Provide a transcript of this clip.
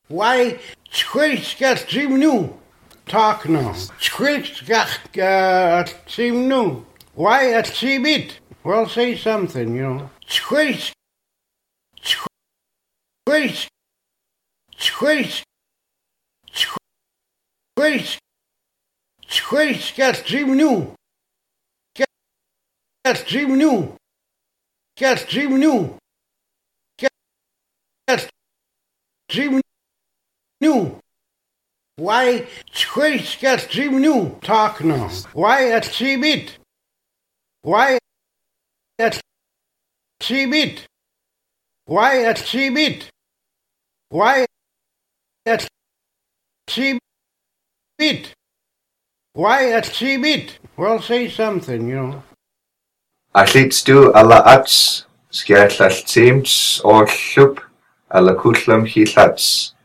Why Squishgat Jimnu? Talk now. Squishgat Jimnu. Why at Seabit? Well, say something, you know. Squish. Squish. Squish. Squish. Squishgat Jimnu. Get Jimnu. Get Jimnu. Get Jimnu. Why Squishgat Jimnu? Talk now. Why at Seabit? Why at Seabit? Why at Seabit? Why at Seabit? Why at Seabit? Well, say something, you know. Allitstu alla ats, skerllall teams or llwb alla cwllum hi llats.